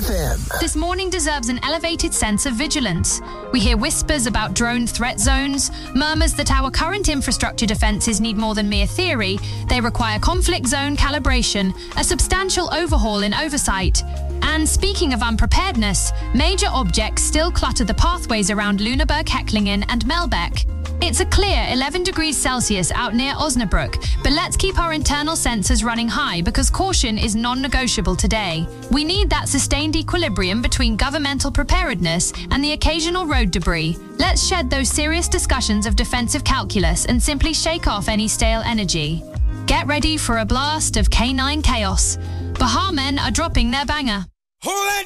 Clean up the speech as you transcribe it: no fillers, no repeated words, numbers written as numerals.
FM. This morning deserves an elevated sense of vigilance. We hear whispers about drone threat zones, murmurs that our current infrastructure defences need more than mere theory. They require conflict zone calibration, a substantial overhaul in oversight. And speaking of unpreparedness, major objects still clutter the pathways around Lüneburg, Hecklingen and Melbeck. It's a clear 11 degrees Celsius out near Osnabrück, but let's keep our internal sensors running high because caution is non-negotiable today. We need that sustained equilibrium between governmental preparedness and the occasional road debris. Let's shed those serious discussions of defensive calculus and simply shake off any stale energy. Get ready for a blast of K9 chaos. Baha men are dropping their banger.